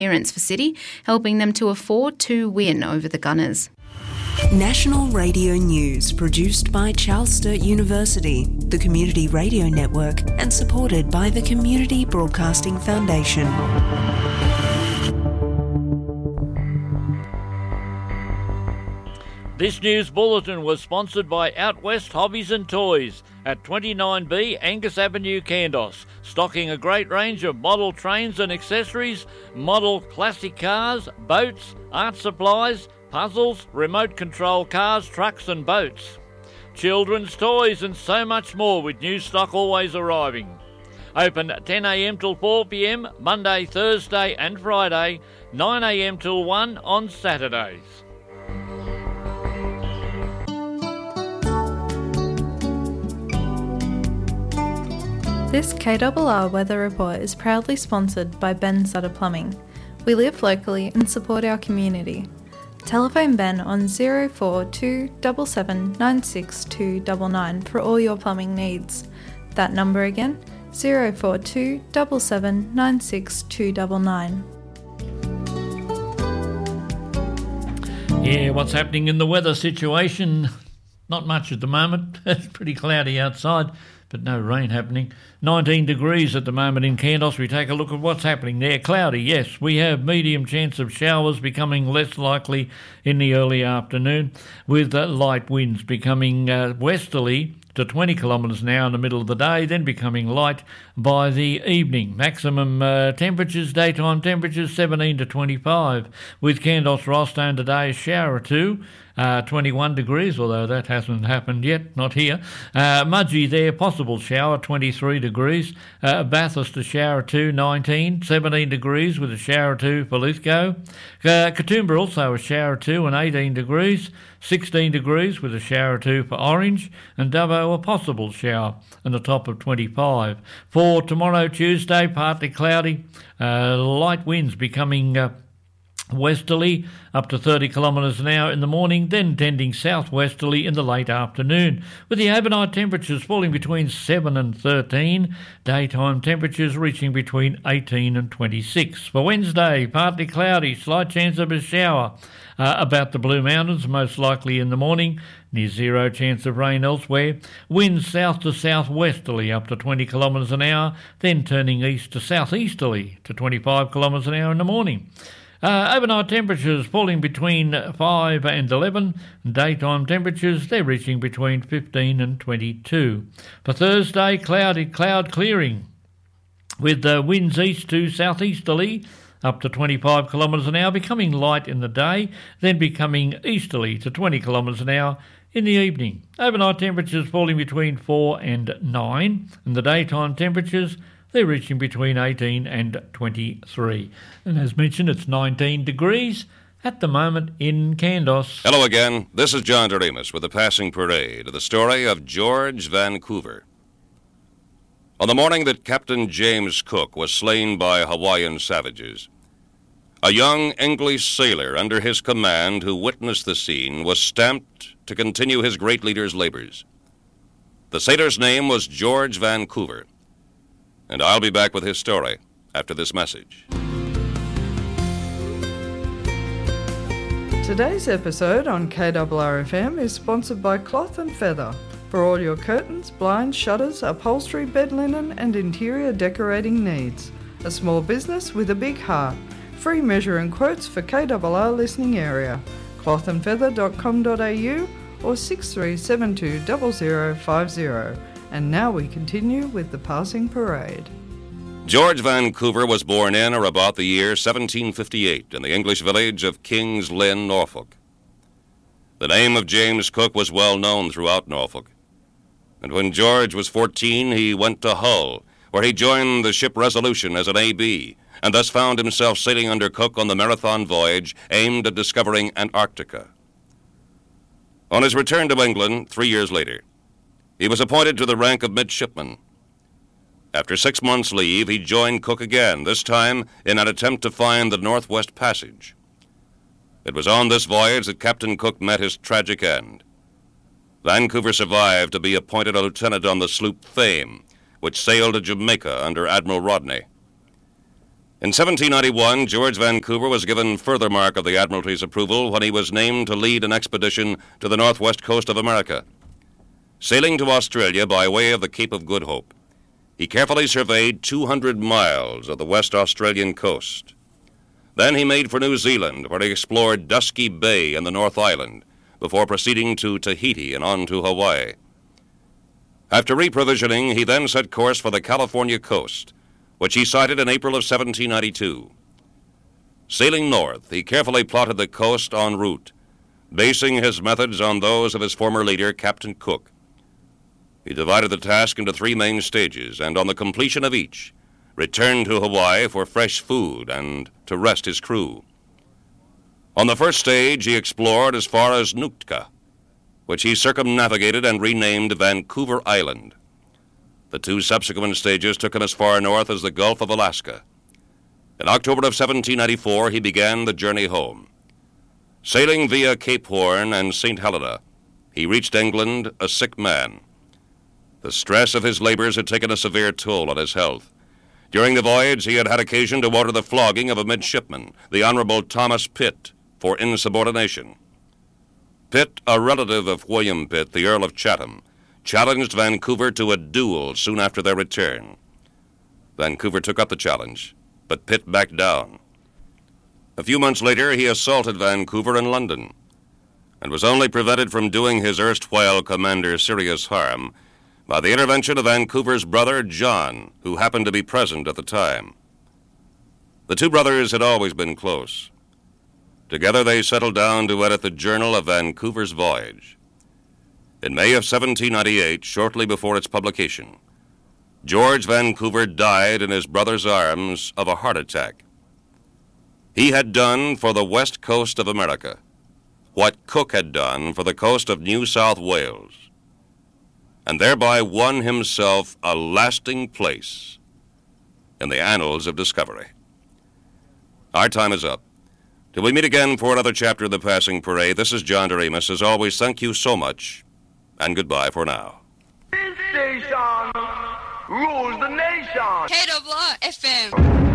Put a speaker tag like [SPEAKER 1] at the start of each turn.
[SPEAKER 1] for City, helping them to a 4-2 win over the Gunners.
[SPEAKER 2] National Radio News, produced by Charles Sturt University, the Community Radio Network, and supported by the Community Broadcasting Foundation.
[SPEAKER 3] This news bulletin was sponsored by Out West Hobbies and Toys at 29B Angus Avenue, Kandos, stocking a great range of model trains and accessories, model classic cars, boats, art supplies, puzzles, remote control cars, trucks and boats, children's toys and so much more, with new stock always arriving. Open 10 a.m. till 4 p.m, Monday, Thursday and Friday, 9 a.m. till 1 on Saturdays.
[SPEAKER 4] This KRR Weather Report is proudly sponsored by Ben Sutter Plumbing. We live locally and support our community. Telephone Ben on 0427 7796299 for all your plumbing needs. That number again, 0427 7796299.
[SPEAKER 3] Yeah, what's happening in the weather situation? Not much at the moment. It's pretty cloudy outside, but no rain happening. 19 degrees at the moment in Kandos. We take a look at what's happening there. Cloudy, yes. We have medium chance of showers becoming less likely in the early afternoon, with light winds becoming westerly to 20 kilometres an hour in the middle of the day, then becoming light by the evening. Maximum temperatures, daytime temperatures 17 to 25. With Kandos Rollstone today, a shower or two. 21 degrees, although that hasn't happened yet, not here. Mudgee there, possible shower, 23 degrees. Bathurst, a shower or two, 19. 17 degrees with a shower or two for Lithgow. Katoomba also a shower or two and 18 degrees. 16 degrees with a shower or two for Orange. And Dubbo, a possible shower and the top of 25. For tomorrow, Tuesday, partly cloudy. Light winds becoming westerly up to 30 kilometres an hour in the morning, then tending southwesterly in the late afternoon, with the overnight temperatures falling between 7 and 13, daytime temperatures reaching between 18 and 26. For Wednesday, partly cloudy, slight chance of a shower about the Blue Mountains, most likely in the morning, near zero chance of rain elsewhere. Winds south to southwesterly up to 20 kilometres an hour, then turning east to southeasterly to 25 kilometres an hour in the morning. Overnight temperatures falling between 5 and 11. Daytime temperatures, they're reaching between 15 and 22. For Thursday, cloudy, cloud clearing, with winds east to southeasterly up to 25 kilometres an hour, becoming light in the day, then becoming easterly to 20 kilometres an hour in the evening. Overnight temperatures falling between 4 and 9, and the daytime temperatures, they're reaching between 18 and 23. And as mentioned, it's 19 degrees at the moment in Kandos.
[SPEAKER 5] Hello again. This is John Doremus with the Passing Parade, the story of George Vancouver. On the morning that Captain James Cook was slain by Hawaiian savages, a young English sailor under his command who witnessed the scene was stamped to continue his great leader's labors. The sailor's name was George Vancouver. And I'll be back with his story after this message.
[SPEAKER 6] Today's episode on KRR-FM is sponsored by Cloth & Feather for all your curtains, blinds, shutters, upholstery, bed linen and interior decorating needs. A small business with a big heart. Free measure and quotes for KRR listening area. clothandfeather.com.au or 6372 0050. And now we continue with the Passing Parade.
[SPEAKER 5] George Vancouver was born in or about the year 1758 in the English village of King's Lynn, Norfolk. The name of James Cook was well known throughout Norfolk. And when George was 14, he went to Hull, where he joined the ship Resolution as an A.B., and thus found himself sailing under Cook on the Marathon voyage aimed at discovering Antarctica. On his return to England 3 years later, he was appointed to the rank of midshipman. After 6 months' leave, he joined Cook again, this time in an attempt to find the Northwest Passage. It was on this voyage that Captain Cook met his tragic end. Vancouver survived to be appointed a lieutenant on the sloop Fame, which sailed to Jamaica under Admiral Rodney. In 1791, George Vancouver was given further mark of the Admiralty's approval when he was named to lead an expedition to the northwest coast of America. Sailing to Australia by way of the Cape of Good Hope, he carefully surveyed 200 miles of the West Australian coast. Then he made for New Zealand, where he explored Dusky Bay and the North Island, before proceeding to Tahiti and on to Hawaii. After reprovisioning, he then set course for the California coast, which he sighted in April of 1792. Sailing north, he carefully plotted the coast en route, basing his methods on those of his former leader, Captain Cook. He divided the task into 3 main stages, and on the completion of each, returned to Hawaii for fresh food and to rest his crew. On the first stage, he explored as far as Nootka, which he circumnavigated and renamed Vancouver Island. The 2 subsequent stages took him as far north as the Gulf of Alaska. In October of 1794, he began the journey home. Sailing via Cape Horn and St. Helena, he reached England a sick man. The stress of his labors had taken a severe toll on his health. During the voyage, he had had occasion to order the flogging of a midshipman, the Honorable Thomas Pitt, for insubordination. Pitt, a relative of William Pitt, the Earl of Chatham, challenged Vancouver to a duel soon after their return. Vancouver took up the challenge, but Pitt backed down. A few months later, he assaulted Vancouver in London, and was only prevented from doing his erstwhile commander serious harm by the intervention of Vancouver's brother, John, who happened to be present at the time. The 2 brothers had always been close. Together they settled down to edit the journal of Vancouver's voyage. In May of 1798, shortly before its publication, George Vancouver died in his brother's arms of a heart attack. He had done for the west coast of America what Cook had done for the coast of New South Wales, and thereby won himself a lasting place in the annals of discovery. Our time is up. Till we meet again for another chapter of The Passing Parade, this is John Doremus. As always, thank you so much, and goodbye for now.
[SPEAKER 7] This station rules the nation.
[SPEAKER 8] KWR FM.